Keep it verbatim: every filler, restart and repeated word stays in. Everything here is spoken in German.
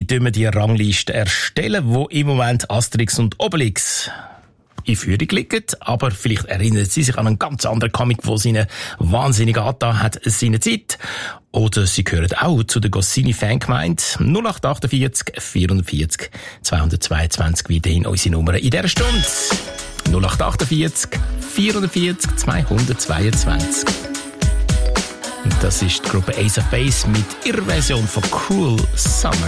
tun wir die Rangliste erstellen, wo im Moment Asterix und Obelix in Führung liegen. Aber vielleicht erinnern Sie sich an einen ganz anderen Comic, der Sie Ihnen wahnsinnig angetan hat seinerzeit. Oder Sie gehören auch zu der Goscinny-Fangemeinde. null acht achtundvierzig vierundvierzig zweihundertzweiundzwanzig weiterhin unsere Nummer in dieser Stunde. null acht achtundvierzig vierundvierzig zweihundertzweiundzwanzig. Und das ist die Gruppe Ace of Base mit ihrer Version von Cool Summer.